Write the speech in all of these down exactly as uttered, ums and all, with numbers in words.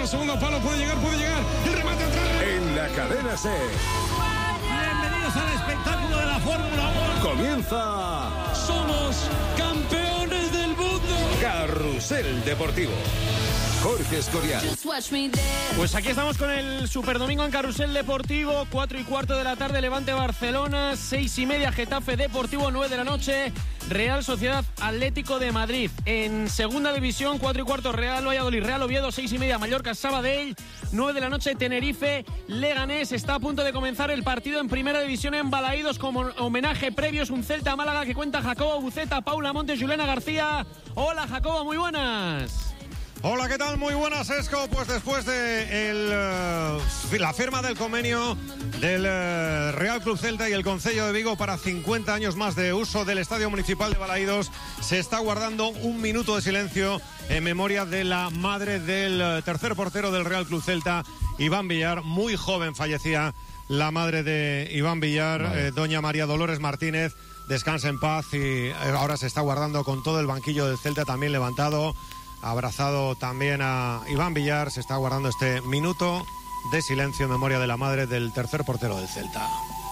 segundo palo, puede llegar, puede llegar. El remate atrás. En la cadena SER. Bienvenidos al espectáculo de la Fórmula uno. Comienza. Somos campeones del mundo. Carrusel Deportivo. Jorge Escorial. Pues aquí estamos con el Superdomingo en Carrusel Deportivo. Cuatro y cuarto de la tarde, Levante Barcelona. Seis y media, Getafe Deportivo. Nueve de la noche, Real Sociedad Atlético de Madrid. En segunda división, cuatro y cuarto, Real Valladolid, Real Oviedo. Seis y media, Mallorca Sabadell. Nueve de la noche, Tenerife Leganés. Está a punto de comenzar el partido en primera división en Balaídos. Como homenaje previo es un Celta Málaga que cuenta Jacobo Buceta, Paula Montes, Juliana García. Hola Jacobo, muy buenas. Hola, ¿qué tal? Muy buenas, Esco. Pues después de el, uh, la firma del convenio del uh, Real Club Celta y el Concello de Vigo para cincuenta años más de uso del Estadio Municipal de Balaídos, se está guardando un minuto de silencio en memoria de la madre del uh, tercer portero del Real Club Celta, Iván Villar. Muy joven fallecía la madre de Iván Villar, vale. eh, doña María Dolores Martínez. Descansa en paz y ahora se está guardando con todo el banquillo del Celta también levantado. Abrazado también a Iván Villar, se está guardando este minuto de silencio en memoria de la madre del tercer portero del Celta.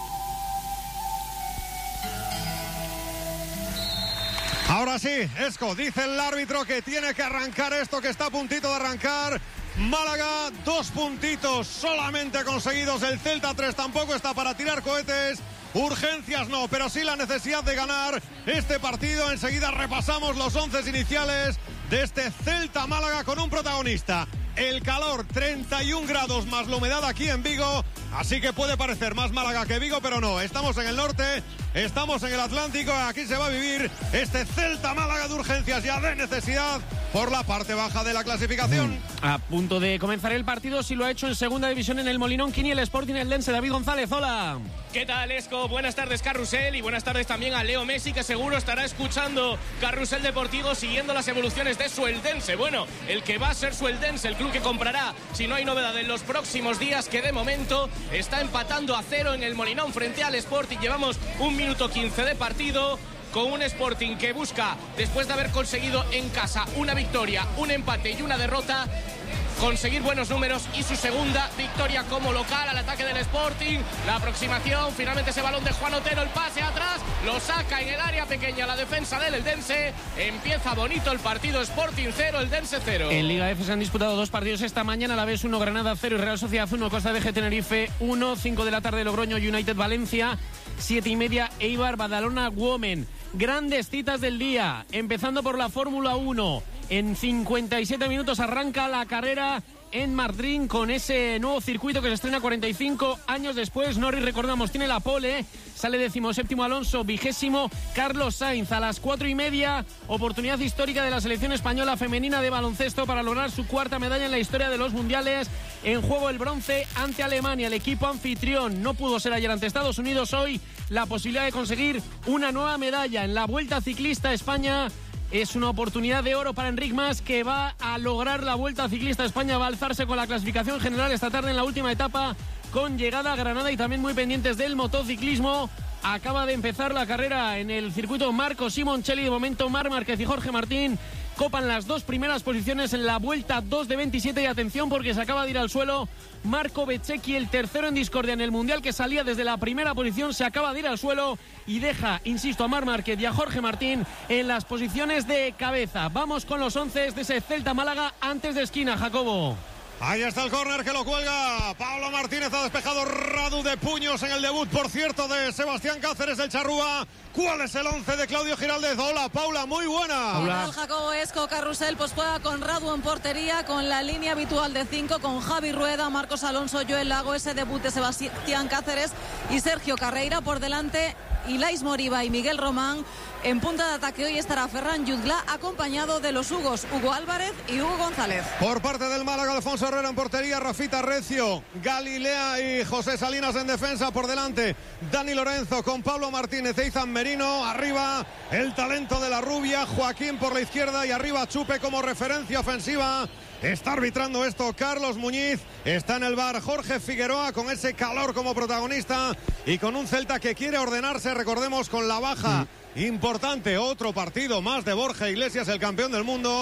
Ahora sí, Esco, dice el árbitro que tiene que arrancar esto, que está a puntito de arrancar. Málaga, dos puntitos solamente conseguidos, el Celta tres, tampoco está para tirar cohetes. Urgencias no, pero sí la necesidad de ganar este partido. Enseguida repasamos los once iniciales de este Celta Málaga con un protagonista. El calor, treinta y un grados más la humedad aquí en Vigo. Así que puede parecer más Málaga que Vigo, pero no. Estamos en el norte, estamos en el Atlántico. Aquí se va a vivir este Celta Málaga de urgencias ya de necesidad por la parte baja de la clasificación. Mm. A punto de comenzar el partido, si lo ha hecho en segunda división en el Molinón, Kini, el Sporting Eldense. David González, hola. ¿Qué tal, Esco? Buenas tardes, Carrusel, y buenas tardes también a Leo Messi, que seguro estará escuchando Carrusel Deportivo siguiendo las evoluciones de su Eldense. Bueno, el que va a ser su Eldense, el club que comprará, si no hay novedad en los próximos días, que de momento está empatando a cero en el Molinón frente al Sporting. Llevamos un minuto quince de partido, con un Sporting que busca, después de haber conseguido en casa una victoria, un empate y una derrota, conseguir buenos números y su segunda victoria como local. Al ataque del Sporting, la aproximación, finalmente ese balón de Juan Otero, el pase atrás, lo saca en el área pequeña la defensa del Eldense. Empieza bonito el partido, Sporting cero, Eldense cero. En Liga F se han disputado dos partidos esta mañana, a la vez uno, Granada cero y Real Sociedad uno, Costa de G Tenerife uno, cinco de la tarde Logroño United Valencia, siete y media Eibar Badalona Women. Grandes citas del día, empezando por la Fórmula uno. En cincuenta y siete minutos arranca la carrera en Madrid con ese nuevo circuito que se estrena cuarenta y cinco años después. Norris, recordamos, tiene la pole, sale decimoséptimo Alonso, vigésimo Carlos Sainz. A las cuatro y media, oportunidad histórica de la selección española femenina de baloncesto para lograr su cuarta medalla en la historia de los mundiales. En juego el bronce ante Alemania, el equipo anfitrión. No pudo ser ayer ante Estados Unidos, hoy la posibilidad de conseguir una nueva medalla en la Vuelta Ciclista España. Es una oportunidad de oro para Enric Mas, que va a lograr la Vuelta Ciclista España, va a alzarse con la clasificación general esta tarde en la última etapa, con llegada a Granada, y también muy pendientes del motociclismo. Acaba de empezar la carrera en el circuito Marco Simoncelli. De momento Marc Márquez y Jorge Martín copan las dos primeras posiciones en la vuelta dos de veintisiete. Y atención, porque se acaba de ir al suelo Marco Bezzecchi, el tercero en discordia en el Mundial, que salía desde la primera posición, se acaba de ir al suelo y deja, insisto, a Marc Márquez y a Jorge Martín en las posiciones de cabeza. Vamos con los once de ese Celta Málaga antes de esquina, Jacobo. Ahí está el córner que lo cuelga Pablo Martínez, ha despejado Radu de puños en el debut, por cierto, de Sebastián Cáceres del Charrúa. ¿Cuál es el once de Claudio Giraldez? Hola, Paula, muy buena. Hola, Jacobo. Esco, Carrusel, pues juega con Radu en portería, con la línea habitual de cinco, con Javi Rueda, Marcos Alonso, Joel Lago, ese debut de Sebastián Cáceres y Sergio Carreira por delante, Ilais Moriba y Miguel Román. En punta de ataque hoy estará Ferran Jutgla, acompañado de los Hugos, Hugo Álvarez y Hugo González. Por parte del Málaga, Alfonso Herrera en portería, Rafita Recio, Galilea y José Salinas en defensa. Por delante, Dani Lorenzo con Pablo Martínez e Izan Merino. Arriba, el talento de la rubia, Joaquín por la izquierda, y arriba Chupe como referencia ofensiva. Está arbitrando esto Carlos Muñiz, está en el bar Jorge Figueroa con ese calor como protagonista y con un Celta que quiere ordenarse, recordemos, con la baja mm. importante. Otro partido más de Borja Iglesias, el campeón del mundo,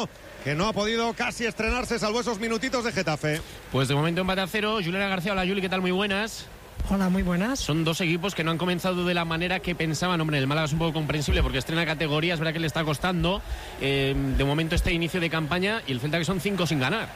que no ha podido casi estrenarse, salvo esos minutitos de Getafe. Pues de momento empate a cero. Juliana García, hola Juli, ¿qué tal? Muy buenas. Hola, muy buenas. Son dos equipos que no han comenzado de la manera que pensaban. Hombre, el Málaga es un poco comprensible porque estrena categoría, es verdad que le está costando eh, de momento este inicio de campaña, y el Celta que son cinco sin ganar.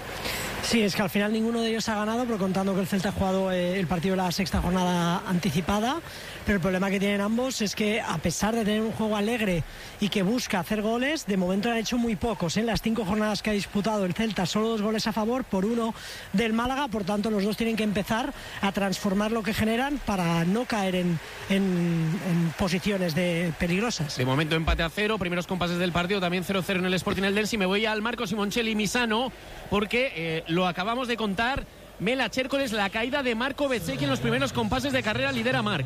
Sí, es que al final ninguno de ellos ha ganado, pero contando que el Celta ha jugado eh, el partido de la sexta jornada anticipada. Pero el problema que tienen ambos es que, a pesar de tener un juego alegre y que busca hacer goles, de momento han hecho muy pocos. En las cinco jornadas que ha disputado el Celta, solo dos goles a favor por uno del Málaga. Por tanto, los dos tienen que empezar a transformar lo que generan para no caer en, en, en posiciones de peligrosas. De momento empate a cero, primeros compases del partido, también cero cero en el Sporting Eldense. Y me voy al Marco Simoncelli Misano porque eh, lo acabamos de contar. Mela Chércoles, la caída de Marco Bezzecchi en los primeros compases de carrera, lidera Marc.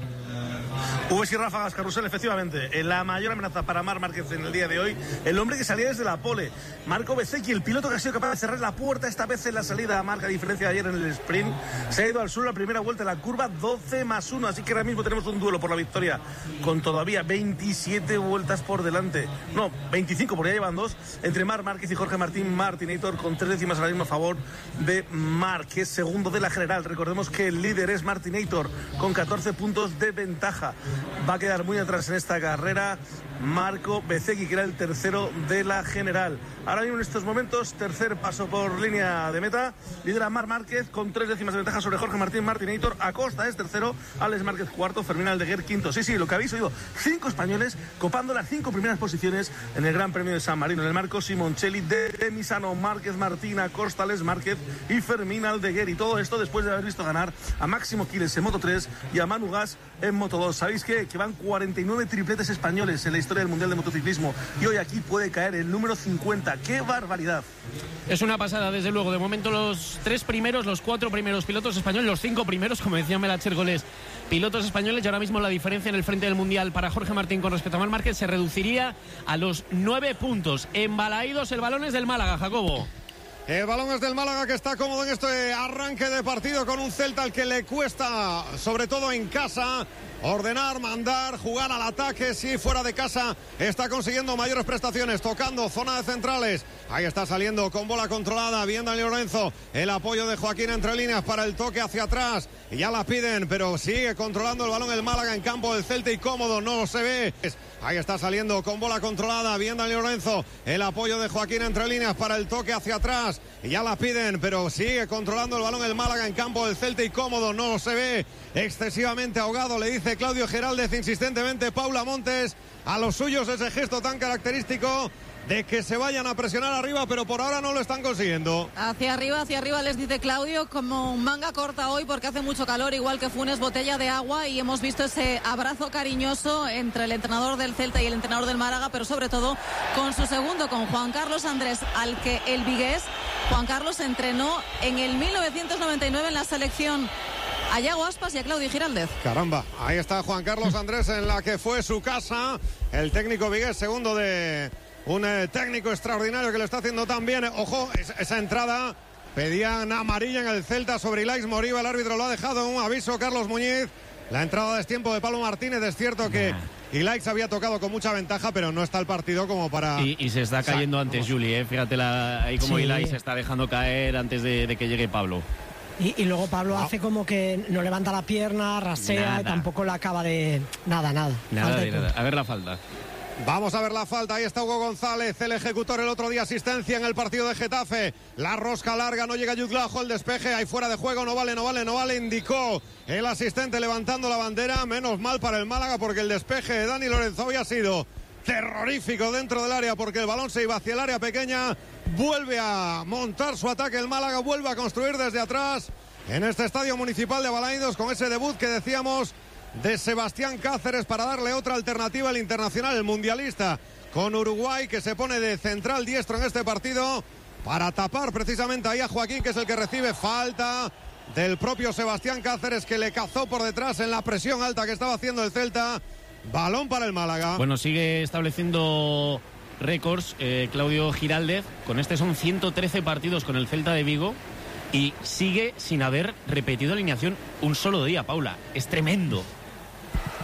Ubes y ráfagas, Carrusel, efectivamente. La mayor amenaza para Marc Márquez en el día de hoy, el hombre que salía desde la pole, Marco Bezzecchi, el piloto que ha sido capaz de cerrar la puerta esta vez en la salida a Marc, a diferencia de ayer en el sprint. Se ha ido al sur la primera vuelta de la curva, doce más uno, así que ahora mismo tenemos un duelo por la victoria con todavía veintisiete vueltas por delante. No, veinticinco, porque ya llevan dos, entre Marc Márquez y Jorge Martín Martinator, con tres décimas ahora mismo a favor de Marc, que es segundo de la general. Recordemos que el líder es Martinator, con catorce puntos de ventaja. Va a quedar muy atrás en esta carrera Marco Bezzecchi, que era el tercero de la general. Ahora mismo en estos momentos, tercer paso por línea de meta, lidera Marc Márquez con tres décimas de ventaja sobre Jorge Martín Martinator. Acosta es tercero, Alex Márquez cuarto, Fermín Aldeguer quinto. Sí, sí, lo que habéis oído, cinco españoles copando las cinco primeras posiciones en el Gran Premio de San Marino. En el Marco Simoncelli de, de Misano, Márquez, Martín, Acosta, Alex Márquez y Fermín Aldeguer. Y todo esto después de haber visto ganar a Máximo Quiles en Moto tres y a Manu Gas en Moto dos. ¿Sabéis qué? Que van cuarenta y nueve tripletes españoles en la historia del Mundial de Motociclismo, y hoy aquí puede caer el número cincuenta. ¡Qué barbaridad! Es una pasada, desde luego. De momento los tres primeros, los cuatro primeros pilotos españoles, los cinco primeros, como decía Mela Chércoles, pilotos españoles, y ahora mismo la diferencia en el frente del Mundial para Jorge Martín con respecto a Marc Márquez se reduciría a los nueve puntos. Embalaídos el balón es del Málaga, Jacobo. El balón es del Málaga, que está cómodo en este arranque de partido con un Celta al que le cuesta, sobre todo en casa, ordenar, mandar, jugar al ataque. Sí, fuera de casa está consiguiendo mayores prestaciones, tocando zona de centrales. Ahí está saliendo con bola controlada, bien Dani Lorenzo, el apoyo de Joaquín entre líneas para el toque hacia atrás. Y ya la piden, pero sigue controlando el balón el Málaga en campo del Celta, y cómodo, no se ve. Ahí está saliendo con bola controlada, bien Dani Lorenzo, el apoyo de Joaquín entre líneas para el toque hacia atrás. Y ya la piden, pero sigue controlando el balón el Málaga en campo del Celta, y cómodo, no se ve. Excesivamente ahogado, le dice Claudio Giraldez insistentemente Paula Montes a los suyos, ese gesto tan característico de que se vayan a presionar arriba, pero por ahora no lo están consiguiendo. Hacia arriba, hacia arriba les dice Claudio, como manga corta hoy porque hace mucho calor, igual que Funes, botella de agua, y hemos visto ese abrazo cariñoso entre el entrenador del Celta y el entrenador del Málaga, pero sobre todo con su segundo, con Juan Carlos Andrés, al que el vigués Juan Carlos entrenó en el mil novecientos noventa y nueve en la selección. A Yago Aspas y a Claudio Giraldez. Caramba, ahí está Juan Carlos Andrés en la que fue su casa, el técnico vigués, segundo de un eh, técnico extraordinario que lo está haciendo tan bien. Ojo, es, esa entrada, pedían amarilla en el Celta sobre Ilaix Moriba, el árbitro lo ha dejado en un aviso, Carlos Muñiz. La entrada de destiempo de Pablo Martínez, es cierto que Ilaix había tocado con mucha ventaja, pero no está el partido como para... Y, y se está cayendo, o sea, antes, vamos. Juli, ¿eh? Fíjate la, ahí como sí. Ilaix se está dejando caer antes de, de que llegue Pablo. Y, y luego Pablo ah. hace como que no levanta la pierna, rasea, nada. Y tampoco la acaba de... Nada, nada. Nada, de nada. A ver la falta. Vamos a ver la falta, ahí está Hugo González, el ejecutor el otro día, asistencia en el partido de Getafe. La rosca larga, no llega Yuzlajo, el despeje, ahí fuera de juego, no vale, no vale, no vale, indicó el asistente levantando la bandera. Menos mal para el Málaga, porque el despeje de Dani Lorenzo había sido terrorífico dentro del área, porque el balón se iba hacia el área pequeña. Vuelve a montar su ataque el Málaga, vuelve a construir desde atrás en este estadio municipal de Balaídos, con ese debut que decíamos de Sebastián Cáceres para darle otra alternativa al internacional, el mundialista, con Uruguay, que se pone de central diestro en este partido para tapar precisamente ahí a Joaquín, que es el que recibe falta del propio Sebastián Cáceres, que le cazó por detrás en la presión alta que estaba haciendo el Celta. Balón para el Málaga. Bueno, sigue estableciendo récords eh, Claudio Giraldez. Con este son ciento trece partidos con el Celta de Vigo y sigue sin haber repetido alineación un solo día, Paula. Es tremendo.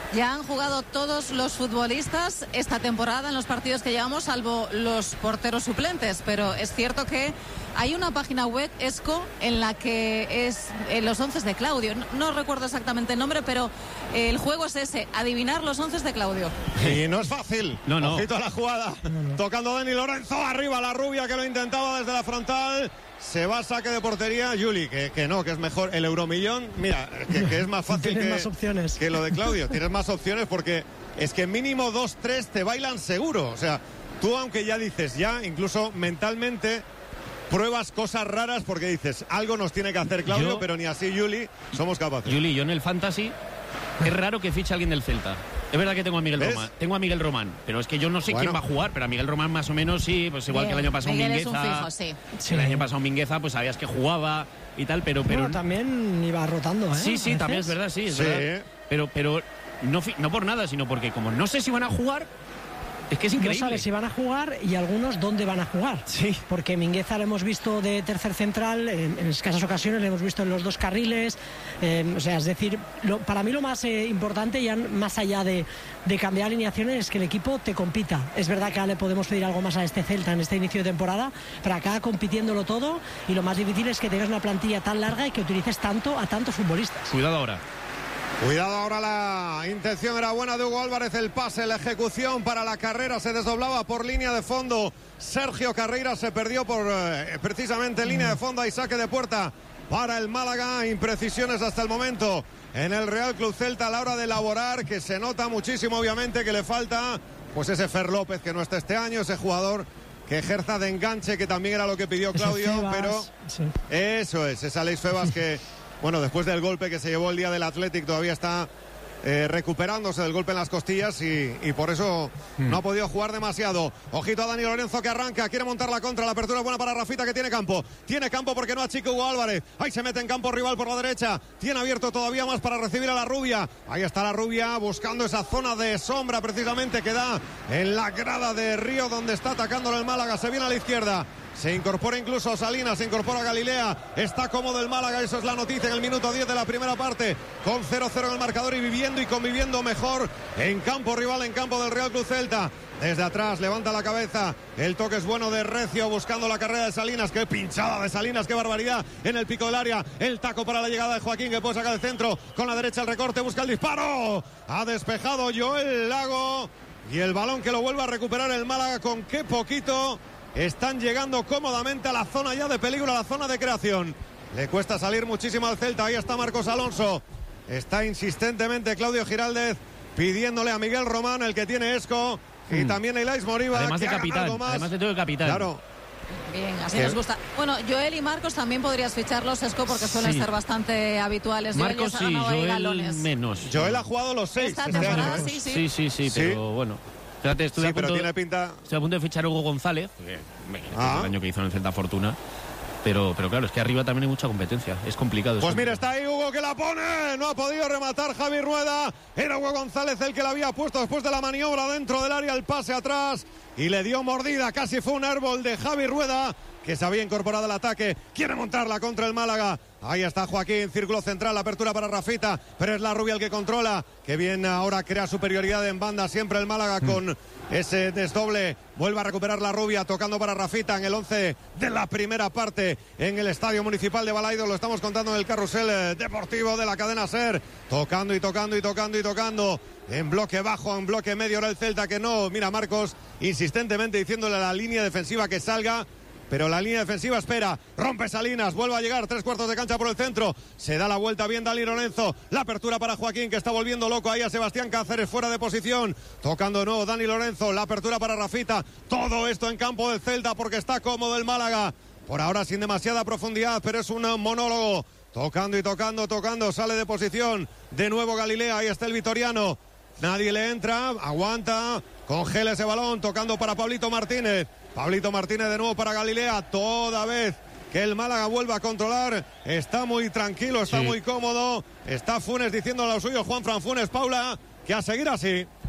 Ya han jugado todos los futbolistas esta temporada en los partidos que llevamos, salvo los porteros suplentes, pero es cierto que hay una página web, ESCO, en la que es eh, los once de Claudio. No, no recuerdo exactamente el nombre, pero eh, el juego es ese, adivinar los once de Claudio. Y no es fácil. No, no. Ojito a la jugada. No, no. Tocando Dani Lorenzo, arriba la rubia que lo intentaba desde la frontal. Se va a saque de portería. Juli, que, que no, que es mejor el euromillón. Mira, que, que es más fácil que, más opciones. que lo de Claudio. Tienes más opciones porque es que mínimo dos, tres te bailan seguro. O sea, tú aunque ya dices, ya incluso mentalmente pruebas cosas raras porque dices, algo nos tiene que hacer Claudio, yo, pero ni así Juli somos capaces. Juli, yo en el Fantasy es raro que fiche a alguien del Celta. Es verdad que tengo a Miguel ¿Ves? Román, tengo a Miguel Román, pero es que yo no sé bueno. quién va a jugar, pero a Miguel Román más o menos sí, pues igual Bien. que el año pasado Miguel Mingueza. Es un fijo, sí. Sí. El año pasado Mingueza, pues sabías que jugaba y tal, pero pero bueno, también iba rotando, ¿eh? Sí, sí, también es verdad, sí, es sí. verdad. Pero pero no no por nada, sino porque como no sé si van a jugar, es que es increíble. No sabes si van a jugar y algunos dónde van a jugar. Sí. Porque Mingueza lo hemos visto de tercer central, en, en escasas ocasiones, lo hemos visto en los dos carriles. Eh, o sea, es decir, lo, para mí lo más eh, importante, ya más allá de, de cambiar alineaciones, es que el equipo te compita. Es verdad que ahora le podemos pedir algo más a este Celta en este inicio de temporada, pero acá compitiéndolo todo, y lo más difícil es que tengas una plantilla tan larga y que utilices tanto a tantos futbolistas. Cuidado ahora. Cuidado ahora, la intención era buena de Hugo Álvarez, el pase, la ejecución para la carrera, se desdoblaba por línea de fondo. Sergio Carreira se perdió por eh, precisamente línea de fondo y saque de puerta para el Málaga. Imprecisiones hasta el momento en el Real Club Celta a la hora de elaborar, que se nota muchísimo obviamente que le falta pues ese Fer López que no está este año, ese jugador que ejerza de enganche, que también era lo que pidió Claudio, Febas, pero sí. Eso es, es Aleix Febas que bueno, después del golpe que se llevó el día del Athletic todavía está eh, recuperándose del golpe en las costillas y, y por eso mm. no ha podido jugar demasiado. Ojito a Dani Lorenzo que arranca, quiere montar la contra, la apertura buena para Rafita que tiene campo. Tiene campo porque no achica Hugo Álvarez. Ahí se mete en campo rival por la derecha. Tiene abierto todavía más para recibir a la rubia. Ahí está la rubia buscando esa zona de sombra precisamente que da en la grada de Río donde está atacándolo el Málaga. Se viene a la izquierda. Se incorpora incluso Salinas, se incorpora Galilea. Está cómodo el Málaga, eso es la noticia en el minuto diez de la primera parte. Con cero cero en el marcador y viviendo y conviviendo mejor en campo rival, en campo del Real Club Celta. Desde atrás levanta la cabeza. El toque es bueno de Recio buscando la carrera de Salinas. Qué pinchada de Salinas, qué barbaridad en el pico del área. El taco para la llegada de Joaquín que puede sacar el centro. Con la derecha el recorte, busca el disparo. Ha despejado Joel Lago. Y el balón que lo vuelve a recuperar el Málaga con qué poquito. Están llegando cómodamente a la zona ya de peligro, a la zona de creación. Le cuesta salir muchísimo al Celta. Ahí está Marcos Alonso. Está insistentemente Claudio Giraldez pidiéndole a Miguel Román, el que tiene Esco, y mm. también a Ilais Moriba. Además de capitán, además de todo el capitán. Claro. Bien, así ¿Qué? Nos gusta. Bueno, Joel y Marcos también podrías ficharlos, Esco, porque suelen sí. ser bastante habituales. Marcos sí, Joel menos. Joel ha jugado los seis. Esta este temporada, año. sí, sí. Sí, sí, sí, pero ¿Sí? bueno. Fíjate, estuve sí, a punto, pero tiene pinta. Estoy a punto de fichar a Hugo González, que, ah. el año que hizo en el Celta Fortuna. Pero, pero claro, es que arriba también hay mucha competencia. Es complicado. Pues eso. mira, está ahí Hugo que la pone. No ha podido rematar Javi Rueda. Era Hugo González el que la había puesto después de la maniobra dentro del área. El pase atrás. Y le dio mordida. Casi fue un árbol de Javi Rueda, que se había incorporado al ataque. Quiere montarla contra el Málaga. Ahí está Joaquín, círculo central, la apertura para Rafita, pero es la rubia el que controla. Que bien ahora crea superioridad en banda, siempre el Málaga con ese desdoble. Vuelve a recuperar la rubia, tocando para Rafita en el once de la primera parte en el Estadio Municipal de Balaidos. Lo estamos contando en el carrusel deportivo de la cadena SER. Tocando y tocando y tocando y tocando. En bloque bajo, en bloque medio, ahora el Celta que no. Mira Marcos insistentemente diciéndole a la línea defensiva que salga. Pero la línea defensiva espera, rompe Salinas, vuelve a llegar, tres cuartos de cancha por el centro, se da la vuelta bien Dani Lorenzo, la apertura para Joaquín que está volviendo loco ahí a Sebastián Cáceres fuera de posición, tocando de nuevo Dani Lorenzo, la apertura para Rafita, todo esto en campo del Celta porque está cómodo el Málaga, por ahora sin demasiada profundidad, pero es un monólogo, tocando y tocando, tocando, sale de posición, de nuevo Galilea, ahí está el vitoriano, nadie le entra, aguanta, congela ese balón, tocando para Pablito Martínez. Pablito Martínez de nuevo para Galilea, toda vez que el Málaga vuelva a controlar, está muy tranquilo, está sí. muy cómodo, está Funes diciendo a lo suyo, Juan Fran Funes, Paula, que a seguir así.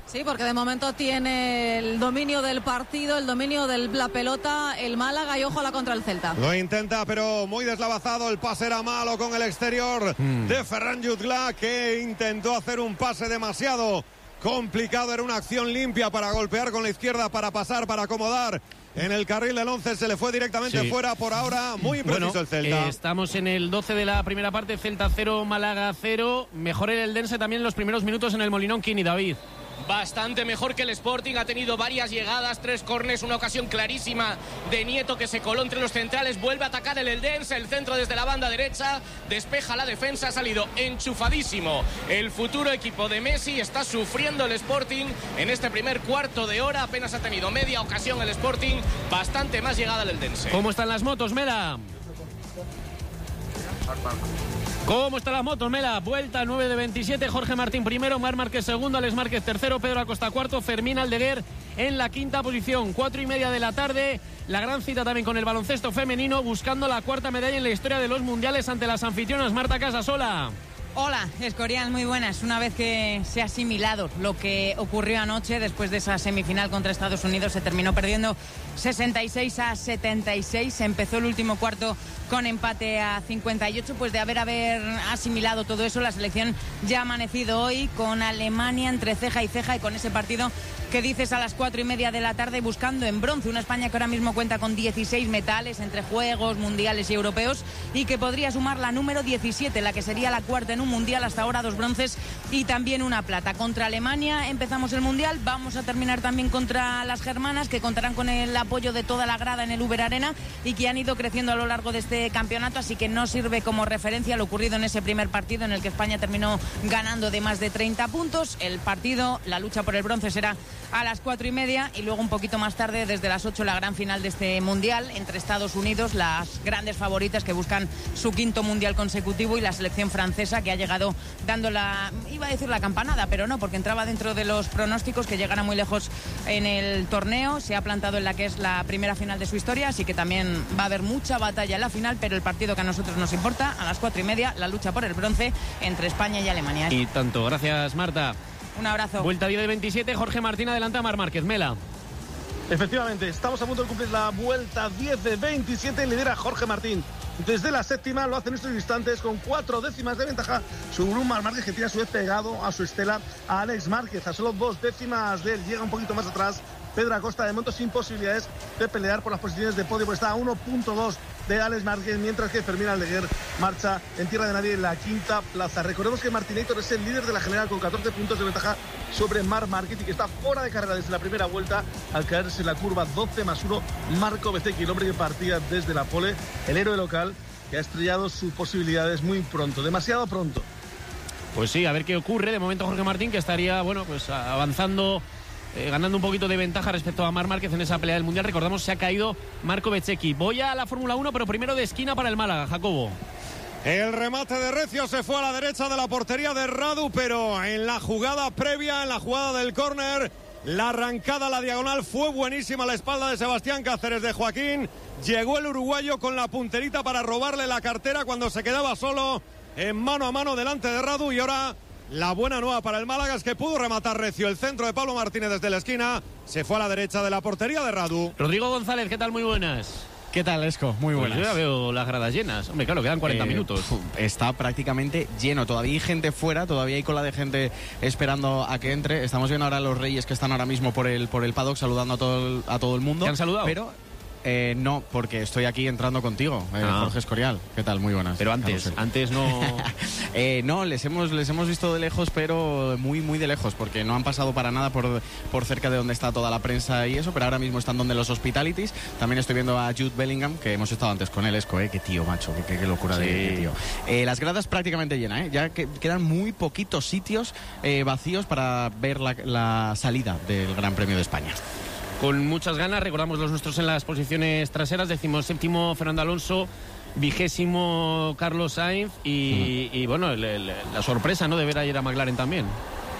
Sí, porque de momento tiene el dominio del partido, el dominio de la pelota, el Málaga, y ojo a la contra el Celta. Lo intenta, pero muy deslavazado. El pase era malo con el exterior mm. de Ferran Jutgla, que intentó hacer un pase demasiado complicado. Era una acción limpia para golpear con la izquierda, para pasar, para acomodar. En el carril del once se le fue directamente sí. fuera. Por ahora, muy impreciso bueno, el Celta. Eh, estamos en el doce de la primera parte. Celta cero, Málaga cero. Mejor el Eldense también en los primeros minutos en el Molinón. Kini, David. Bastante mejor que el Sporting, ha tenido varias llegadas, tres córners, una ocasión clarísima de Nieto que se coló entre los centrales, vuelve a atacar el Eldense, el centro desde la banda derecha, despeja la defensa, ha salido enchufadísimo el futuro equipo de Messi, está sufriendo el Sporting en este primer cuarto de hora, apenas ha tenido media ocasión el Sporting, bastante más llegada el Eldense. ¿Cómo están las motos, Mela? ¿Cómo están las motos, Mela? Vuelta nueve de veintisiete, Jorge Martín primero, Marc Márquez segundo, Alex Márquez tercero, Pedro Acosta cuarto, Fermín Aldeguer en la quinta posición. Cuatro y media de la tarde, la gran cita también con el baloncesto femenino, buscando la cuarta medalla en la historia de los mundiales ante las anfitrionas. Marta Casasola. Hola, Escorial, muy buenas. Una vez que se ha asimilado lo que ocurrió anoche, después de esa semifinal contra Estados Unidos, se terminó perdiendo sesenta y seis a setenta y seis. Empezó el último cuarto con empate a cincuenta y ocho. Pues de haber, haber asimilado todo eso, la selección ya ha amanecido hoy con Alemania entre ceja y ceja, y con ese partido que dices a las cuatro y media de la tarde, buscando en bronce. Una España que ahora mismo cuenta con dieciséis metales entre juegos, mundiales y europeos, y que podría sumar la número diecisiete, la que sería la cuarta en un mundial. Hasta ahora dos bronces y también una plata. Contra Alemania empezamos el mundial, vamos a terminar también contra las germanas, que contarán con el apoyo de toda la grada en el Uber Arena y que han ido creciendo a lo largo de este campeonato, así que no sirve como referencia lo ocurrido en ese primer partido en el que España terminó ganando de más de treinta puntos. El partido, la lucha por el bronce, será a las cuatro y media, y luego un poquito más tarde, desde las ocho, la gran final de este mundial entre Estados Unidos, las grandes favoritas que buscan su quinto mundial consecutivo, y la selección francesa, que ha llegado dando la, iba a decir la campanada, pero no, porque entraba dentro de los pronósticos, que llegará muy lejos en el torneo. Se ha plantado en la que es la primera final de su historia, así que también va a haber mucha batalla en la final, pero el partido que a nosotros nos importa, a las cuatro y media, la lucha por el bronce entre España y Alemania. Y tanto, gracias, Marta. Un abrazo. Vuelta diez de veintisiete, Jorge Martín adelanta a Marc Márquez. Mela. Efectivamente, estamos a punto de cumplir la vuelta diez de veintisiete, lidera Jorge Martín. Desde la séptima lo hace en estos instantes con cuatro décimas de ventaja sobre un Marc Márquez que tiene a su vez pegado a su estela a Alex Márquez. A solo dos décimas de él, llega un poquito más atrás Pedro Acosta, de momento sin posibilidades de pelear por las posiciones de podio, pues está a uno punto dos de Alex Márquez, mientras que Fermín Aldeguer marcha en tierra de nadie en la quinta plaza. Recordemos que Martinator es el líder de la general con catorce puntos de ventaja sobre Marc Márquez y que está fuera de carrera desde la primera vuelta al caerse en la curva doce más uno Marco Bezzecchi, el hombre que partía desde la pole, el héroe local que ha estrellado sus posibilidades muy pronto, demasiado pronto. Pues sí, a ver qué ocurre. De momento Jorge Martín, que estaría, bueno, pues avanzando, eh, ganando un poquito de ventaja respecto a Marc Márquez en esa pelea del Mundial. Recordamos, se ha caído Marco Bezzecchi. Voy a la Fórmula uno, pero primero de esquina para el Málaga, Jacobo. El remate de Recio se fue a la derecha de la portería de Radu, pero en la jugada previa, en la jugada del córner, la arrancada a la diagonal fue buenísima a la espalda de Sebastián Cáceres, de Joaquín. Llegó el uruguayo con la punterita para robarle la cartera cuando se quedaba solo en mano a mano delante de Radu. Y ahora la buena nueva para el Málaga es que pudo rematar Recio. El centro de Pablo Martínez desde la esquina se fue a la derecha de la portería de Radu. Rodrigo González, ¿qué tal? Muy buenas. ¿Qué tal, Esco? Muy buenas. Pues yo ya veo las gradas llenas. Hombre, claro, quedan cuarenta eh, minutos. Está prácticamente lleno. Todavía hay gente fuera, todavía hay cola de gente esperando a que entre. Estamos viendo ahora a los Reyes que están ahora mismo por el, por el paddock saludando a todo el, a todo el mundo. ¿Te han saludado? Pero eh, no, porque estoy aquí entrando contigo, eh, ah. Jorge Escorial. ¿Qué tal? Muy buenas. Pero antes, Carlos. antes no... eh, no, les hemos, les hemos visto de lejos, pero muy, muy de lejos, porque no han pasado para nada por, por cerca de donde está toda la prensa y eso, pero ahora mismo están donde los hospitalities. También estoy viendo a Jude Bellingham, que hemos estado antes con él, Esco, eh. Qué tío, macho, qué, qué, qué locura sí. de, de tío. Eh, las gradas prácticamente llenas, ¿eh? Ya que quedan muy poquitos sitios eh, vacíos para ver la, la salida del Gran Premio de España. Con muchas ganas, recordamos los nuestros en las posiciones traseras, decimos séptimo Fernando Alonso, vigésimo Carlos Sainz y, uh-huh. y bueno, el, el, la sorpresa, ¿no?, de ver ayer a McLaren también.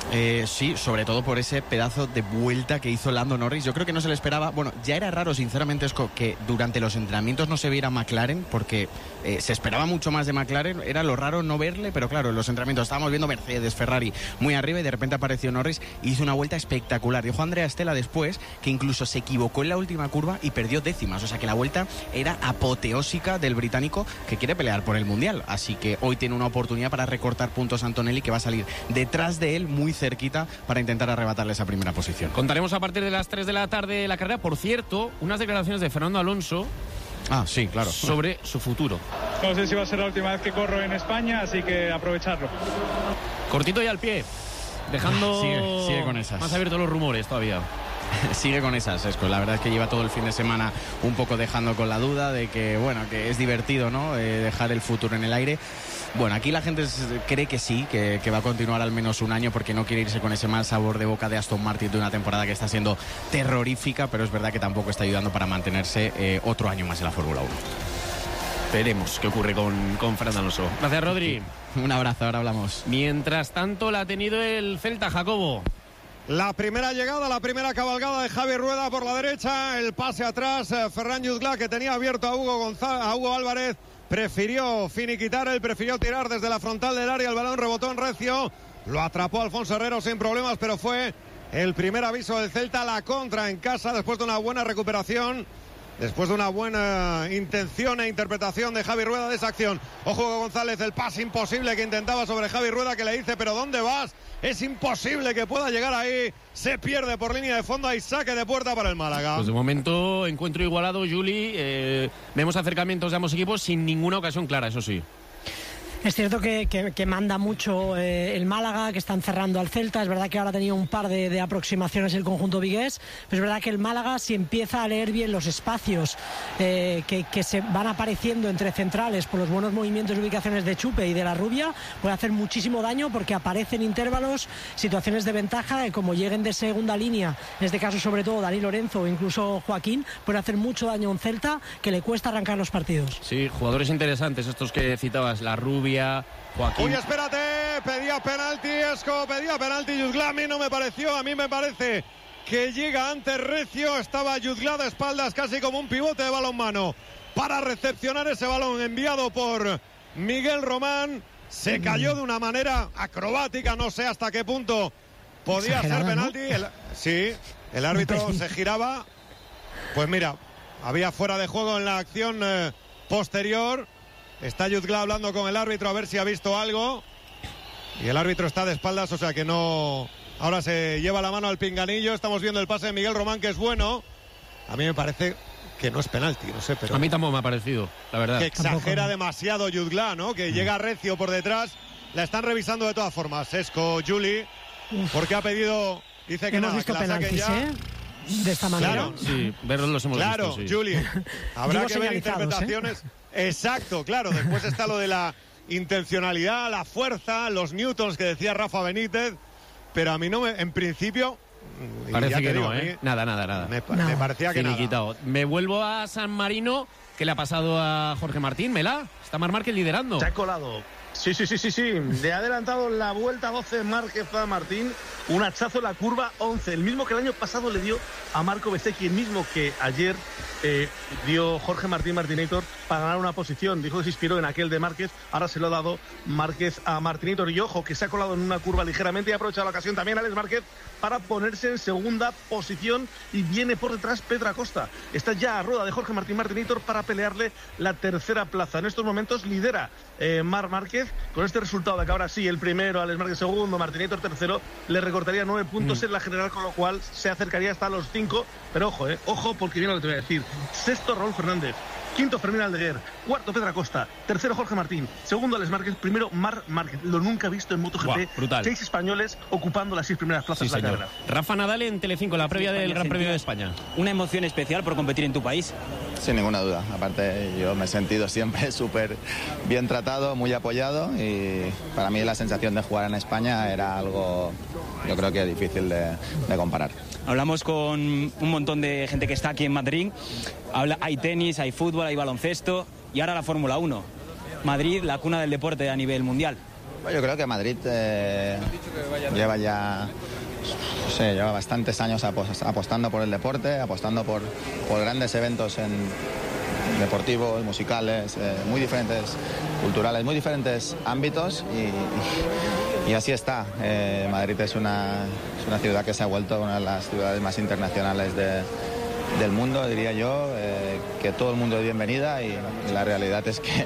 Eh, sí, sobre todo por ese pedazo de vuelta que hizo Lando Norris. Yo creo que no se le esperaba. Bueno, ya era raro, sinceramente, Esco, que durante los entrenamientos no se viera McLaren, porque eh, se esperaba mucho más de McLaren. Era lo raro no verle, pero claro, en los entrenamientos estábamos viendo Mercedes, Ferrari muy arriba y de repente apareció Norris y hizo una vuelta espectacular. Dijo Andrea Stella después que incluso se equivocó en la última curva y perdió décimas. O sea que la vuelta era apoteósica del británico, que quiere pelear por el Mundial. Así que hoy tiene una oportunidad para recortar puntos a Antonelli, que va a salir detrás de él muy cerquita para intentar arrebatarle esa primera posición. Contaremos a partir de las tres de la tarde la carrera. Por cierto, unas declaraciones de Fernando Alonso. Ah, sí, claro. Sobre su futuro. No sé si va a ser la última vez que corro en España, así que aprovecharlo. Cortito y al pie, dejando sigue, sigue con esas. más abiertos los rumores todavía. Sigue con esas, Esco. La verdad es que lleva todo el fin de semana un poco dejando con la duda de que, bueno, que es divertido, ¿no? Eh, dejar el futuro en el aire. Bueno, aquí la gente cree que sí, que, que va a continuar al menos un año porque no quiere irse con ese mal sabor de boca de Aston Martin de una temporada que está siendo terrorífica, pero es verdad que tampoco está ayudando para mantenerse eh, otro año más en la Fórmula uno. Veremos qué ocurre con, con Fernando Alonso. Gracias, Rodri. Un abrazo, ahora hablamos. Mientras tanto, la ha tenido el Celta, Jacobo. La primera llegada, la primera cabalgada de Javi Rueda por la derecha, el pase atrás, eh, Ferran Jutgla, que tenía abierto a Hugo, González, a Hugo Álvarez, prefirió finiquitar, él prefirió tirar desde la frontal del área, el balón rebotó en recio, lo atrapó Alfonso Herrero sin problemas, pero fue el primer aviso del Celta, la contra en casa después de una buena recuperación, después de una buena intención e interpretación de Javi Rueda de esa acción. Ojo Hugo González, el pase imposible que intentaba sobre Javi Rueda, que le dice, pero ¿dónde vas? Es imposible que pueda llegar ahí, se pierde por línea de fondo, hay saque de puerta para el Málaga. Pues de momento encuentro igualado, Juli, eh, vemos acercamientos de ambos equipos sin ninguna ocasión clara, eso sí. Es cierto que, que, que manda mucho eh, el Málaga, que están cerrando al Celta. Es verdad que ahora ha tenido un par de, de aproximaciones el conjunto vigués, pero es verdad que el Málaga, si empieza a leer bien los espacios eh, que, que se van apareciendo entre centrales por los buenos movimientos y ubicaciones de Chupe y de la Rubia, puede hacer muchísimo daño porque aparecen intervalos, situaciones de ventaja, que como lleguen de segunda línea, en este caso sobre todo Dani Lorenzo o incluso Joaquín, puede hacer mucho daño a un Celta que le cuesta arrancar los partidos. Sí, jugadores interesantes estos que citabas, la Rubia, Joaquín. Uy, espérate, pedía penalti, Esco, pedía penalti Jutgla, a mí no me pareció, a mí me parece que llega antes recio, estaba Jutgla de espaldas casi como un pivote de balonmano para recepcionar ese balón enviado por Miguel Román, se cayó de una manera acrobática, no sé hasta qué punto podía ser penalti, ¿no? el, sí, el árbitro se giraba, pues mira, había fuera de juego en la acción eh, posterior. Está Jutgla hablando con el árbitro a ver si ha visto algo. Y el árbitro está de espaldas, o sea que no... Ahora se lleva la mano al pinganillo. Estamos viendo el pase de Miguel Román, que es bueno. A mí me parece que no es penalti, no sé, pero... A mí tampoco me ha parecido, la verdad. Que exagera Tampoco. demasiado Jutgla, ¿no? Que mm. llega recio por detrás. La están revisando de todas formas. Esco, Juli, porque ha pedido... Dice que hemos nada, visto que la saquen penaltis, ya. ¿eh? De esta manera. Claro, sí, verlos los hemos claro, visto, sí. Juli. Habrá Digo que ver señalizados, interpretaciones. ¿eh? Exacto, claro. Después está lo de la intencionalidad, la fuerza, los newtons que decía Rafa Benítez. Pero a mí no me, en principio... Parece que digo, no, ¿eh? Nada, nada, nada. Me, no. me parecía que nada. Me vuelvo a San Marino, que le ha pasado a Jorge Martín. Mela, está Marc Márquez liderando. Se ha colado. Sí, sí, sí, sí, sí. Le ha adelantado la vuelta doce Márquez a Martín. Un hachazo en la curva once. El mismo que el año pasado le dio a Marco Bezzecchi. El mismo que ayer eh, dio Jorge Martín Martinator para ganar una posición. Dijo que se inspiró en aquel de Márquez. Ahora se lo ha dado Márquez a Martinator. Y ojo, que se ha colado en una curva ligeramente y ha aprovechado la ocasión también Alex Márquez para ponerse en segunda posición. Y viene por detrás Pedro Acosta. Está ya a rueda de Jorge Martín Martinator para pelearle la tercera plaza. En estos momentos lidera eh, Marc Márquez. Con este resultado de que ahora sí, el primero, Alex Márquez segundo, Martinator tercero, le recortaría nueve puntos mm. en la general, con lo cual se acercaría hasta los cinco. Pero ojo, eh, ojo, porque viene lo que te voy a decir. Sexto, Raúl Fernández. Quinto, Fermín Aldeguer. Cuarto, Pedro Acosta. Tercero, Jorge Martín. Segundo, Alex Márquez. Primero, Marc Márquez. Lo nunca visto en MotoGP. Wow, brutal. Seis españoles ocupando las seis primeras plazas sí, de la señor. carrera. Rafa Nadal en Telecinco, la previa del Gran Premio de España. ¿Una emoción especial por competir en tu país? Sin ninguna duda. Aparte, yo me he sentido siempre súper bien tratado, muy apoyado, y para mí la sensación de jugar en España era algo, yo creo que difícil de, de comparar. Hablamos con un montón de gente que está aquí en Madrid. Habla, hay tenis, hay fútbol, hay baloncesto y ahora la Fórmula uno. Madrid, la cuna del deporte a nivel mundial. Yo creo que Madrid eh, lleva ya, no sé, lleva bastantes años apostando por el deporte, apostando por, por grandes eventos en deportivos, musicales, eh, muy diferentes, culturales, muy diferentes ámbitos y, y, y así está. Eh, Madrid es una, es una ciudad que se ha vuelto una de las ciudades más internacionales de, del mundo, diría yo, eh, que todo el mundo es bienvenida y, y la realidad es que,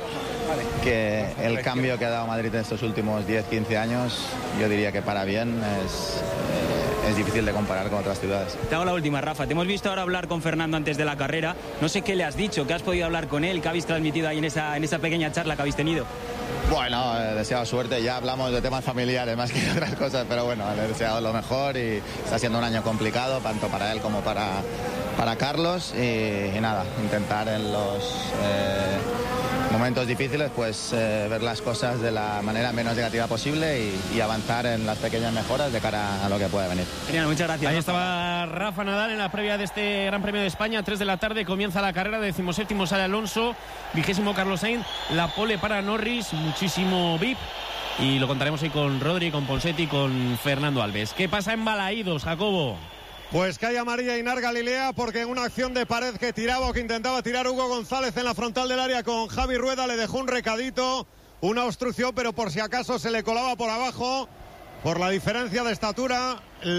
que el cambio que ha dado Madrid en estos últimos diez, quince años, yo diría que para bien es... Eh, es difícil de comparar con otras ciudades. Te hago la última, Rafa. Te hemos visto ahora hablar con Fernando antes de la carrera. No sé qué le has dicho, qué has podido hablar con él, qué habéis transmitido ahí en esa, en esa pequeña charla que habéis tenido. Bueno, he deseado suerte. Ya hablamos de temas familiares más que de otras cosas, pero bueno, le he deseado lo mejor y está siendo un año complicado, tanto para él como para, para Carlos. Y, y nada, intentar en los... Eh, momentos difíciles, pues eh, ver las cosas de la manera menos negativa posible y, y avanzar en las pequeñas mejoras de cara a lo que puede venir. Genial, muchas gracias. Ahí estaba Rafa Nadal en la previa de este Gran Premio de España. tres de la tarde comienza la carrera, decimoséptimo sale Alonso, vigésimo Carlos Sainz, la pole para Norris, muchísimo V I P y lo contaremos ahí con Rodri, con Ponseti, con Fernando Alves. ¿Qué pasa en Balaídos, Jacobo? Pues cae amarilla Inar Galilea porque en una acción de pared que tiraba o que intentaba tirar Hugo González en la frontal del área con Javi Rueda le dejó un recadito, una obstrucción, pero por si acaso se le colaba por abajo, por la diferencia de estatura,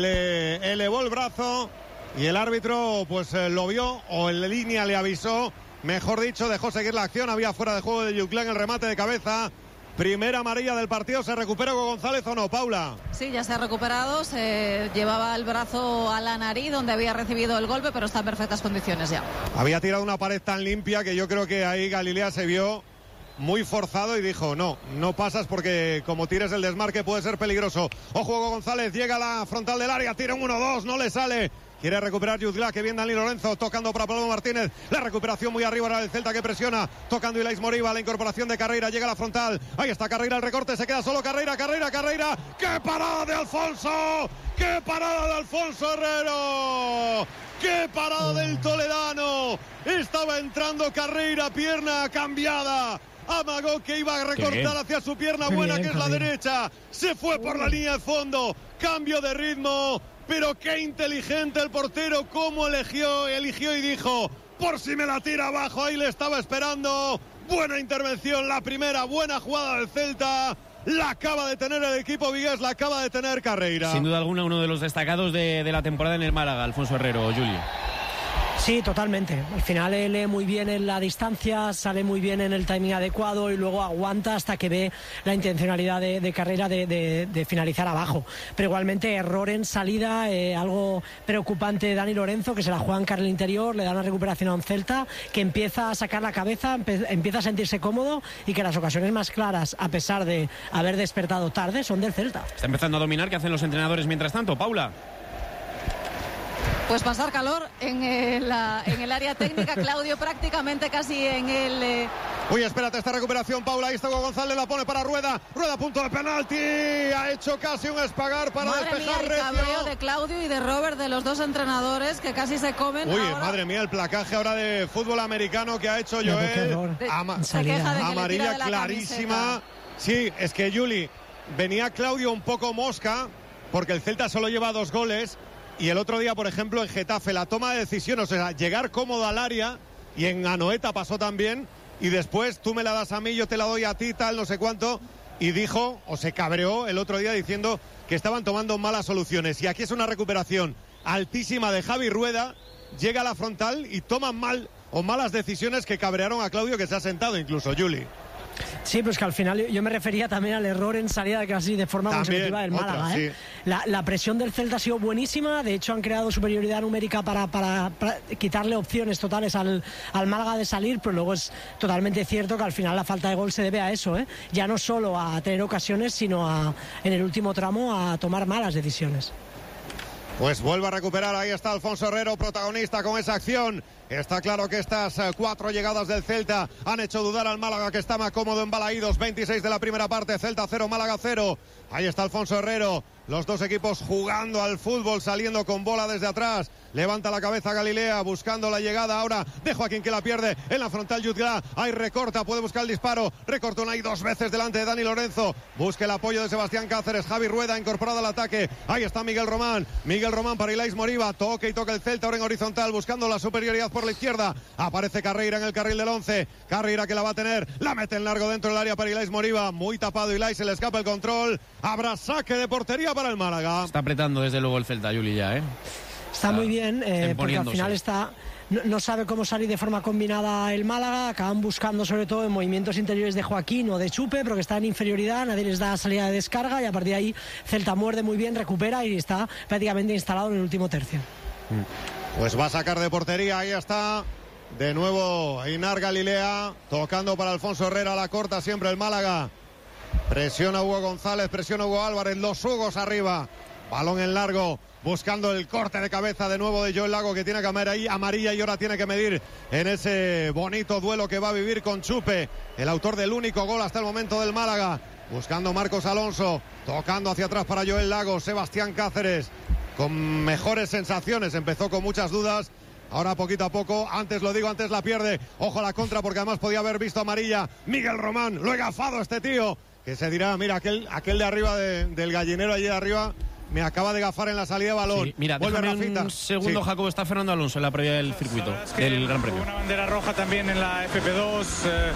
le elevó el brazo y el árbitro pues eh, lo vio o en línea le avisó, mejor dicho, dejó seguir la acción, había fuera de juego de Juclán el remate de cabeza. Primera amarilla del partido, ¿se recupera Hugo González o no, Paula? Sí, ya se ha recuperado, se llevaba el brazo a la nariz donde había recibido el golpe, pero está en perfectas condiciones ya. Había tirado una pared tan limpia que yo creo que ahí Galilea se vio muy forzado y dijo, no, no pasas porque como tires el desmarque puede ser peligroso. Ojo, Hugo González llega a la frontal del área, tira un uno dos, no le sale. Quiere recuperar Yuzla, que viene Dani Lorenzo, tocando para Pablo Martínez. La recuperación muy arriba ahora del Celta que presiona. Tocando Ilaix Moriba, la incorporación de Carreira, llega a la frontal. Ahí está Carreira, el recorte, se queda solo Carreira, Carreira, Carreira. ¡Qué parada de Alfonso! ¡Qué parada de Alfonso Herrero! ¡Qué parada del toledano! Estaba entrando Carreira, pierna cambiada. Amagó que iba a recortar hacia su pierna buena, que es la derecha. Se fue por la línea de fondo. Cambio de ritmo. Pero qué inteligente el portero, cómo eligió, eligió y dijo, por si me la tira abajo, ahí le estaba esperando. Buena intervención, la primera, buena jugada del Celta. La acaba de tener el equipo vigués, la acaba de tener Carreira. Sin duda alguna, uno de los destacados de, de la temporada en el Málaga, Alfonso Herrero, Julio. Sí, totalmente. Al final lee muy bien en la distancia, sale muy bien en el timing adecuado y luego aguanta hasta que ve la intencionalidad de, de Carreira de, de, de finalizar abajo. Pero igualmente error en salida, eh, algo preocupante de Dani Lorenzo, que se la juega en carril interior, le da una recuperación a un Celta que empieza a sacar la cabeza, empe- empieza a sentirse cómodo y que las ocasiones más claras, a pesar de haber despertado tarde, son del Celta. Está empezando a dominar. ¿Qué hacen los entrenadores mientras tanto, Paula? Pues pasar calor en el, la, en el área técnica. Claudio prácticamente casi en el... Eh... Uy, espérate, esta recuperación, Paula. Ahí está Hugo González, la pone para Rueda. Rueda, punto de penalti. Ha hecho casi un espagar para madre despejar. Mía, el cabreo de Claudio y de Robert, de los dos entrenadores, que casi se comen. Uy, ahora... madre mía, el placaje ahora de fútbol americano que ha hecho no, Joel. Ama- se queja de que amarilla le tira de la clarísima. camiseta. Sí, es que Juli, venía Claudio un poco mosca, porque el Celta solo lleva dos goles. Y el otro día, por ejemplo, en Getafe, la toma de decisión, o sea, llegar cómodo al área, y en Anoeta pasó también, y después tú me la das a mí, yo te la doy a ti, tal, no sé cuánto, y dijo, o se cabreó el otro día diciendo que estaban tomando malas soluciones. Y aquí es una recuperación altísima de Javi Rueda, llega a la frontal y toman mal o malas decisiones que cabrearon a Claudio, que se ha sentado incluso, Juli. Sí, pues que al final yo me refería también al error en salida casi de forma También, consecutiva del Málaga. otra, ¿eh? sí. la, la presión del Celta ha sido buenísima, de hecho han creado superioridad numérica para, para, para quitarle opciones totales al, al Málaga de salir, pero luego es totalmente cierto que al final la falta de gol se debe a eso, ¿eh? Ya no solo a tener ocasiones, sino a, en el último tramo a tomar malas decisiones. Pues vuelve a recuperar, ahí está Alfonso Herrero, protagonista con esa acción. Está claro que estas uh, cuatro llegadas del Celta han hecho dudar al Málaga, que está más cómodo en Balaídos. veintiséis de la primera parte, Celta cero, Málaga cero. Ahí está Alfonso Herrero, los dos equipos jugando al fútbol, saliendo con bola desde atrás. levanta la cabeza Galilea buscando la llegada ahora de Joaquín, que la pierde en la frontal. Jutgla, ahí recorta, puede buscar el disparo, recortó una y dos veces delante de Dani Lorenzo, busca el apoyo de Sebastián Cáceres. Javi Rueda incorporado al ataque, ahí está Miguel Román, Miguel Román para Ilais Moriba, toca y toca el Celta ahora en horizontal buscando la superioridad por la izquierda, aparece Carreira en el carril del once, Carreira que la va a tener, la mete en largo dentro del área para Ilais Moriba, muy tapado Ilais, se le escapa el control, habrá saque de portería para el Málaga. Está apretando desde luego el Celta, Juli, ya, ¿eh? Está, está muy bien, eh, porque al final está... No, no sabe cómo salir de forma combinada el Málaga, acaban buscando sobre todo en movimientos interiores de Joaquín o de Chupe, pero que está en inferioridad, nadie les da salida de descarga y a partir de ahí Celta muerde muy bien, recupera y está prácticamente instalado en el último tercio. Pues va a sacar de portería, ahí está de nuevo Einar Galilea, tocando para Alfonso Herrera, la corta siempre el Málaga, presiona Hugo González, presiona Hugo Álvarez, los Hugos arriba, balón en largo, buscando el corte de cabeza de nuevo de Joel Lago, que tiene cámara ahí amarilla y ahora tiene que medir en ese bonito duelo que va a vivir con Chupe, el autor del único gol hasta el momento del Málaga, buscando Marcos Alonso, tocando hacia atrás para Joel Lago, Sebastián Cáceres con mejores sensaciones, empezó con muchas dudas, ahora poquito a poco, antes lo digo, antes la pierde, ojo a la contra porque además podía haber visto amarilla Miguel Román, lo he gafado este tío, que se dirá, mira, aquel, aquel de arriba de, del gallinero allí de arriba me acaba de gafar en la salida de balón. Sí, mira, vuelve déjame un segundo, sí. Jacobo, está Fernando Alonso en la previa del circuito, es que del Gran Premio. Hubo una bandera roja también en la F P dos eh,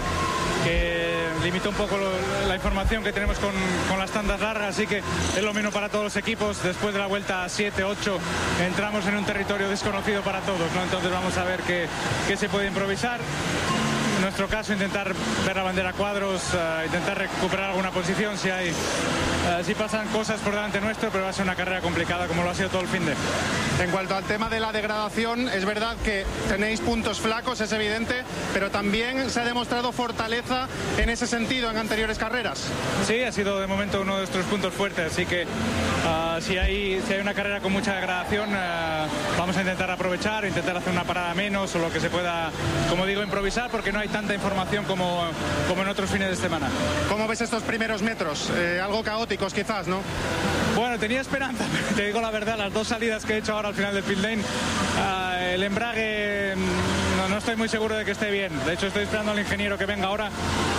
que limitó un poco lo, la información que tenemos con, con las tandas largas, así que es lo mismo para todos los equipos. Después de la vuelta siete ocho entramos en un territorio desconocido para todos, ¿no? Entonces vamos a ver qué, qué se puede improvisar. En nuestro caso intentar ver la bandera a cuadros, uh, intentar recuperar alguna posición si hay uh, si pasan cosas por delante nuestro, pero va a ser una carrera complicada como lo ha sido todo el fin de. En cuanto al tema de la degradación, es verdad que tenéis puntos flacos, es evidente, pero también se ha demostrado fortaleza en ese sentido en anteriores carreras. Sí, ha sido de momento uno de nuestros puntos fuertes, así que uh, si, hay, si hay una carrera con mucha degradación, uh, vamos a intentar aprovechar, intentar hacer una parada menos o lo que se pueda, como digo, improvisar, porque no hay tanta información como, como en otros fines de semana. ¿Cómo ves estos primeros metros? Eh, algo caóticos quizás, ¿no? Bueno, tenía esperanza, pero te digo la verdad, las dos salidas que he hecho ahora al final del pit lane, uh, el embrague no, no estoy muy seguro de que esté bien. De hecho estoy esperando al ingeniero que venga ahora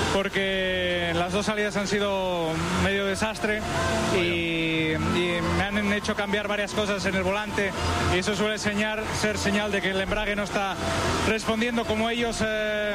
porque las dos salidas han sido medio desastre y, y me han hecho cambiar varias cosas en el volante y eso suele señar, ser señal de que el embrague no está respondiendo como ellos eh,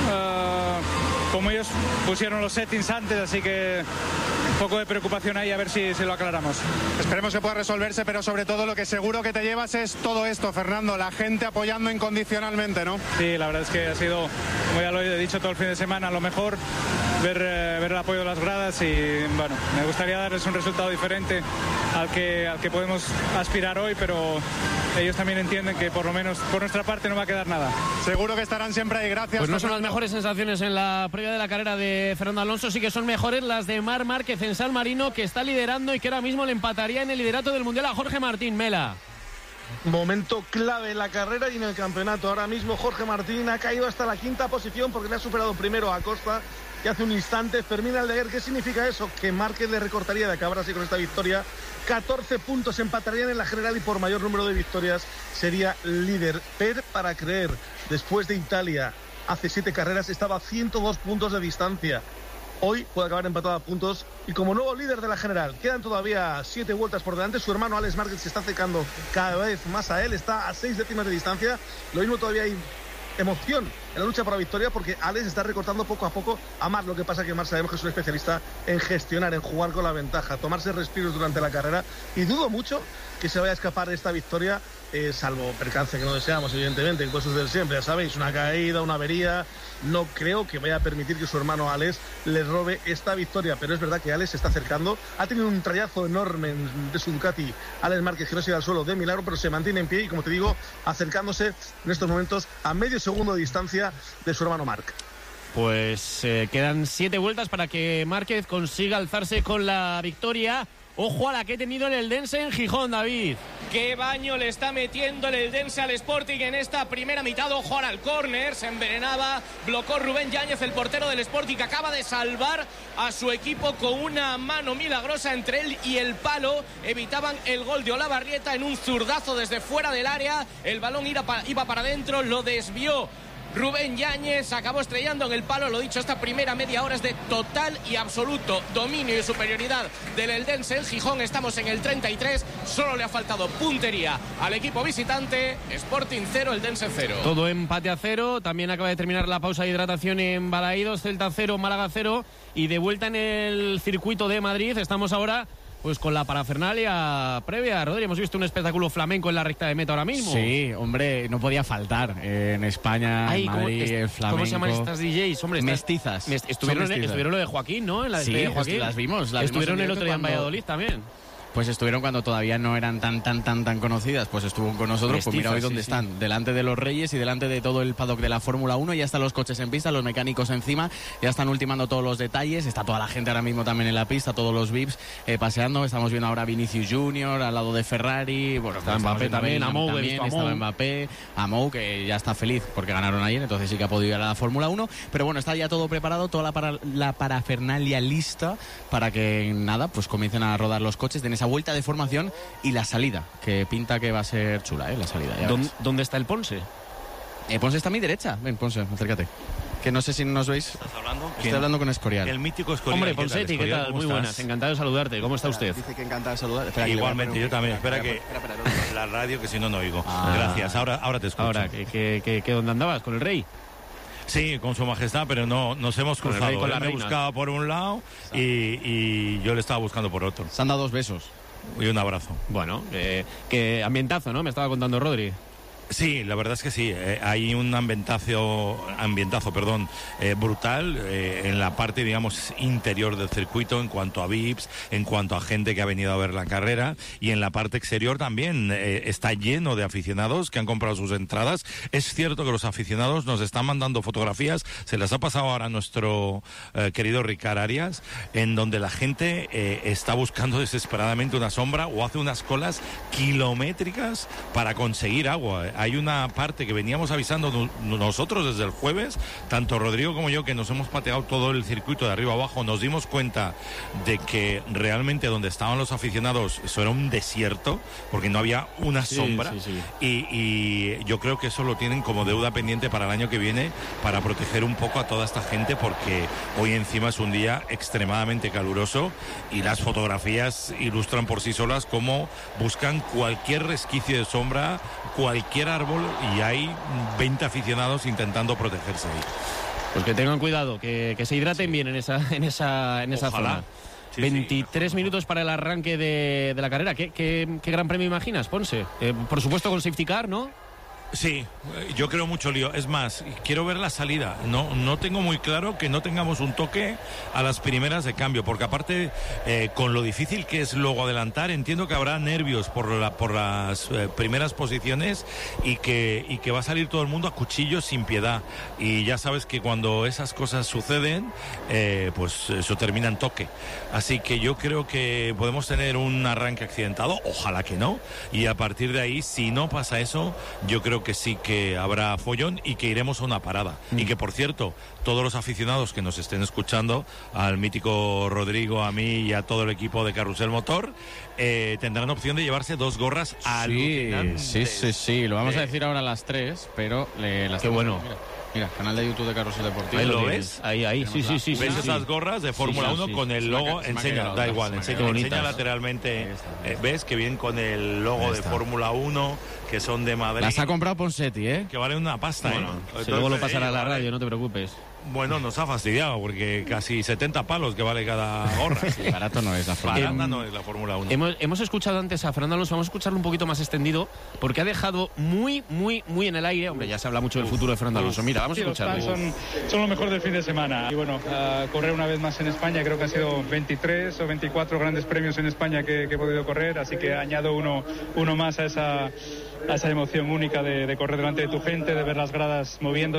uh, como ellos pusieron los settings antes, así que un poco de preocupación ahí, a ver si, si lo aclaramos. Esperemos que pueda resolverse, pero sobre todo lo que seguro que te llevas es todo esto, Fernando, la gente apoyando incondicionalmente, ¿no? Sí, la verdad es que ha sido, como ya lo he dicho todo el fin de semana, a lo mejor ver, eh, ver el apoyo de las gradas y bueno, me gustaría darles un resultado diferente al que, al que podemos aspirar hoy, pero ellos también entienden que por lo menos por nuestra parte no va a quedar nada. Seguro que estarán siempre ahí, gracias. Pues no son las mejores sensaciones en la previa de la carrera de Fernando Alonso, sí que son mejores las de Marc Márquez en San Marino, que está liderando y que ahora mismo le empataría en el liderato del Mundial a Jorge Martín. Mela. Momento clave en la carrera y en el campeonato. Ahora mismo Jorge Martín ha caído hasta la quinta posición porque le ha superado primero a Costa y hace un instante Fermín Aldeguer. ¿Qué significa eso? Que Márquez le recortaría de acabar así con esta victoria catorce puntos, empatarían en la general y por mayor número de victorias sería líder. Per para creer, después de Italia hace siete carreras estaba a ciento dos puntos de distancia. Hoy puede acabar empatado a puntos y como nuevo líder de la general quedan todavía siete vueltas por delante. Su hermano Alex Márquez se está acercando cada vez más a él, está a seis décimas de distancia. Lo mismo, todavía hay emoción en la lucha por la victoria porque Alex está recortando poco a poco a Marc. Lo que pasa que Marc sabemos que es un especialista en gestionar, en jugar con la ventaja, tomarse respiros durante la carrera y dudo mucho que se vaya a escapar de esta victoria, eh, salvo percance que no deseamos, evidentemente, cosas del siempre, ya sabéis, una caída, una avería. No creo que vaya a permitir que su hermano Alex le robe esta victoria, pero es verdad que Alex se está acercando, ha tenido un trayazo enorme de su Ducati Alex Márquez, que no se da al suelo de milagro, pero se mantiene en pie y, como te digo, acercándose en estos momentos a medio segundo de distancia de su hermano Marc. Pues eh, quedan siete vueltas para que Márquez consiga alzarse con la victoria. Ojo a la que he tenido el Eldense en Gijón, David. Qué baño le está metiendo el Eldense al Sporting en esta primera mitad. Ojo al córner, se envenenaba, blocó Rubén Yáñez, el portero del Sporting, que acaba de salvar a su equipo con una mano milagrosa entre él y el palo. Evitaban el gol de Olavarrieta en un zurdazo desde fuera del área. El balón iba para, iba para adentro, lo desvió Rubén Yáñez, acabó estrellando en el palo. Lo dicho, esta primera media hora es de total y absoluto dominio y superioridad del Eldense en Gijón. Estamos en el treinta y tres, solo le ha faltado puntería al equipo visitante. Sporting cero, Eldense cero. Todo empate a cero. También acaba de terminar la pausa de hidratación en Balaídos. Celta cero, Málaga cero. Y de vuelta en el circuito de Madrid estamos ahora pues con la parafernalia previa. Rodri, hemos visto un espectáculo flamenco en la recta de meta ahora mismo. Sí, hombre, no podía faltar eh, en España, Ay, en Madrid, ¿cómo, el flamenco. ¿Cómo se llaman estas D Js? Hombre, estas, mestizas. Mest estuvieron, mestizas. estuvieron lo de Joaquín, ¿no? En la sí, de Joaquín. las vimos. Las estuvieron vimos el otro día en cuando... Valladolid también. Pues estuvieron cuando todavía no eran tan, tan, tan, tan conocidas. Pues estuvo con nosotros. Mestizas, pues mira hoy dónde sí, están. Sí. Delante de los Reyes y delante de todo el paddock de la Fórmula uno. Ya están los coches en pista, los mecánicos encima. Ya están ultimando todos los detalles. Está toda la gente ahora mismo también en la pista, todos los V I Ps eh, paseando. Estamos viendo ahora a Vinicius Junior al lado de Ferrari. Bueno, está Mbappé también, a Mou, también. Estaba Mbappé, a Mou, que ya está feliz porque ganaron ayer. Entonces sí que ha podido ir a la Fórmula uno. Pero bueno, está ya todo preparado, toda la, para, la parafernalia lista para que nada, pues comiencen a rodar los coches en esa vuelta de formación y la salida, que pinta que va a ser chula, ¿eh? La salida. ¿Dónde, ¿Dónde está el Ponce? Eh, Ponce está a mi derecha. Ven, Ponce, acércate. Que no sé si nos veis. ¿Estás hablando? Estoy hablando con Escorial. El mítico Escorial. Hombre, Ponsetti, ¿qué tal? Muy buenas. Encantado de saludarte. ¿Cómo está usted? Dice que encantado de saludar. Espera, igualmente, yo también. Espera, espera, que espera, espera, espera. la radio, que si no, no oigo. Ah. Gracias. Ahora, ahora te escucho. Ahora, ¿qué, qué, qué, qué, ¿dónde andabas? ¿Con el rey? Sí, con su majestad, pero no nos hemos Con el cruzado. rey, con la Él me reina. buscaba por un lado y, y yo le estaba buscando por otro. Se han dado dos besos. Y un abrazo. Bueno, eh, que ambientazo, ¿no? Me estaba contando Rodri. Sí, la verdad es que sí. Eh, hay un ambientazo, ambientazo perdón, eh, brutal eh, en la parte, digamos, interior del circuito en cuanto a V I Ps, en cuanto a gente que ha venido a ver la carrera, y en la parte exterior también eh, está lleno de aficionados que han comprado sus entradas. Es cierto que los aficionados nos están mandando fotografías, se las ha pasado ahora a nuestro eh, querido Ricard Arias, en donde la gente eh, está buscando desesperadamente una sombra o hace unas colas kilométricas para conseguir agua. Hay una parte que veníamos avisando nosotros desde el jueves, tanto Rodrigo como yo, que nos hemos pateado todo el circuito de arriba abajo, nos dimos cuenta de que realmente donde estaban los aficionados eso era un desierto, porque no había una Sí, sombra, sí, sí. Y, y yo creo que eso lo tienen como deuda pendiente para el año que viene, para proteger un poco a toda esta gente, porque hoy encima es un día extremadamente caluroso y las fotografías ilustran por sí solas cómo buscan cualquier resquicio de sombra, cualquier árbol, y hay veinte aficionados intentando protegerse ahí. Pues que tengan cuidado, que, que se hidraten sí. bien en esa, en esa, en esa Ojalá. zona. Sí, veintitrés sí, minutos para el arranque de, de la carrera. ¿Qué, qué, qué gran premio imaginas, Ponce? Eh, por supuesto con safety car, ¿no? Sí, yo creo mucho lío. Es más, quiero ver la salida. No, no tengo muy claro que no tengamos un toque a las primeras de cambio, porque aparte, eh, con lo difícil que es luego adelantar, entiendo que habrá nervios por, la, por las eh, primeras posiciones y que, y que va a salir todo el mundo a cuchillos sin piedad. Y ya sabes que cuando esas cosas suceden, eh, pues eso termina en toque. Así que yo creo que podemos tener un arranque accidentado, ojalá que no, y a partir de ahí, si no pasa eso, yo creo que sí que habrá follón y que iremos a una parada. Mm. Y que, por cierto, todos los aficionados que nos estén escuchando, al mítico Rodrigo, a mí y a todo el equipo de Carrusel Motor, eh, tendrán opción de llevarse dos gorras alucinantes. Sí, sí, sí, lo vamos eh. a decir ahora a las tres, pero le, las qué bueno. Mira. Mira, canal de YouTube de Carrusel Deportivo. Ahí lo ves. Ahí, ahí, sí, sí, sí. ¿Ves sí, esas sí. gorras de Fórmula sí, uno sí, con el logo? Se me ha Enseña, quedado, da igual, se me enseña, quedado. enseña lateralmente. Eh, ¿Ves que vienen con el logo de Fórmula uno, que son de Madrid? Las ha comprado Ponsetti, ¿eh? Que valen una pasta, bueno, ¿eh? Si Entonces, luego lo pasará eh, a la vale. radio, no te preocupes. Bueno, nos ha fastidiado porque casi setenta palos que vale cada gorra. Sí, barato no es la Fórmula Barata uno. no es la Fórmula uno. Hemos, hemos escuchado antes a Fernando Alonso, vamos a escucharlo un poquito más extendido, porque ha dejado muy, muy, muy en el aire. Hombre, ya se habla mucho del futuro de Fernando Alonso. Mira, vamos sí, a escucharlo. Los fans son, son lo mejor del fin de semana. Y bueno, uh, correr una vez más en España, creo que han sido veintitrés o veinticuatro grandes premios en España que, que he podido correr, así que añado uno, uno más a esa, a esa emoción única de, de correr delante de tu gente, de ver las gradas moviéndose.